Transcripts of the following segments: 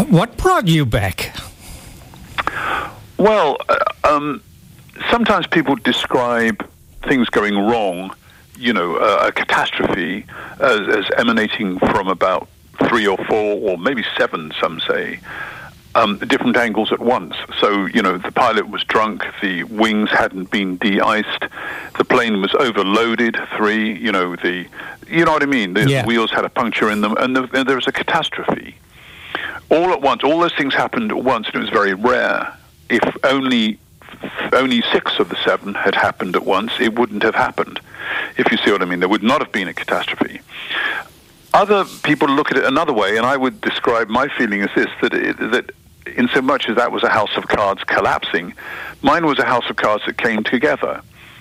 What brought you back? Well, sometimes people describe things going wrong, a catastrophe, as emanating from about 3 or 4 or maybe 7, some say, different angles at once. So, the pilot was drunk, the wings hadn't been de-iced, the plane was overloaded, 3, you know what I mean? The wheels had a puncture in them, and there was a catastrophe. All at once, all those things happened at once, and it was very rare. If only 6 of the 7 had happened at once, it wouldn't have happened, if you see what I mean. There would not have been a catastrophe. Other people look at it another way, and I would describe my feeling as this, that in so much as that was a house of cards collapsing, mine was a house of cards that came together.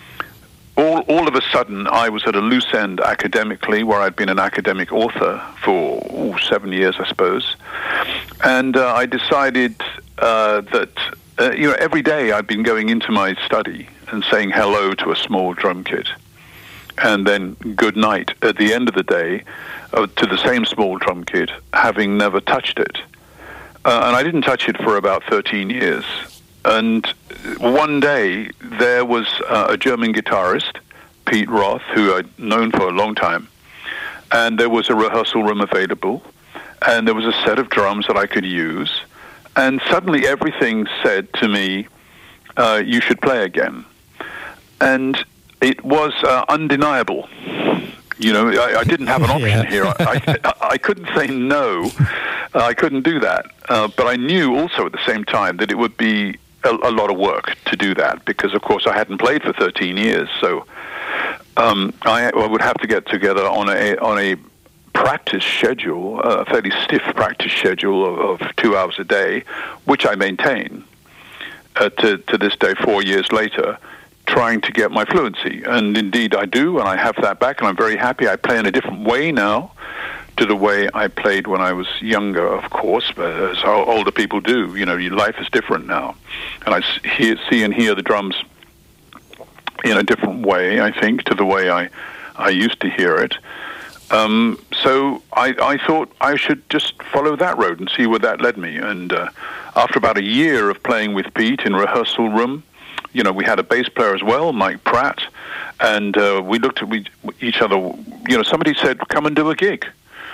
All of a sudden, I was at a loose end academically, where I'd been an academic author for 7 years, I suppose. And I decided that, every day I'd been going into my study and saying hello to a small drum kit, and then good night at the end of the day to the same small drum kit, having never touched it. And I didn't touch it for about 13 years. And one day there was a German guitarist, Pete Roth, who I'd known for a long time, and there was a rehearsal room available, and there was a set of drums that I could use, and suddenly everything said to me, you should play again. And it was undeniable. I didn't have an option here. I couldn't say no. I couldn't do that. But I knew also at the same time that it would be a lot of work to do that, because, of course, I hadn't played for 13 years. So I would have to get together on a practice schedule, a fairly stiff practice schedule of 2 hours a day, which I maintain to this day, 4 years later, trying to get my fluency. And indeed I do, and I have that back, and I'm very happy. I play in a different way now to the way I played when I was younger, of course, but as older people do. Your life is different now. And I see and hear the drums in a different way, I think, to the way I used to hear it. So I thought I should just follow that road and see where that led me. And after about a year of playing with Pete in rehearsal room, we had a bass player as well, Mike Pratt, and we looked at each other. Somebody said, come and do a gig.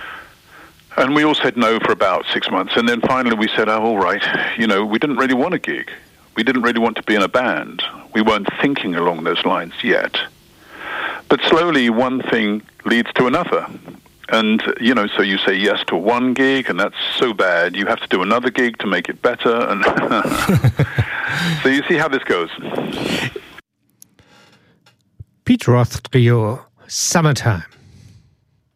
And we all said no for about 6 months. And then finally we said, oh, all right. We didn't really want a gig. We didn't really want to be in a band. We weren't thinking along those lines yet. But slowly one thing leads to another. And, so you say yes to one gig, and that's so bad. You have to do another gig to make it better. And so you see how this goes. Pete Roth Trio, Summertime.